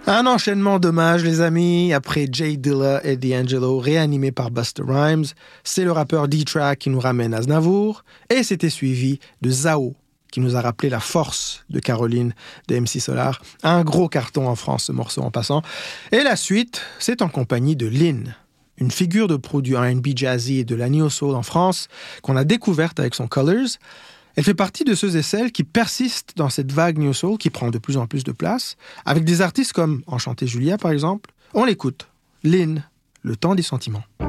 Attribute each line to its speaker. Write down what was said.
Speaker 1: Un enchaînement d'hommages, les amis. Après Jay Dilla et D'Angelo, réanimés par Busta Rhymes, c'est le rappeur D-Track qui nous ramène Aznavour. Et c'était suivi de Zao, qui nous a rappelé la force de Caroline de MC Solar. Un gros carton en France, ce morceau en passant. Et la suite, c'est en compagnie de Lynn, une figure de proue du R&B jazzy et de la neo-soul en France, qu'on a découverte avec son Colors. Elle fait partie de ceux et celles qui persistent dans cette vague neo-soul qui prend de plus en plus de place, avec des artistes comme Enchanté Julia par exemple. On l'écoute, Lynn, Le temps des sentiments.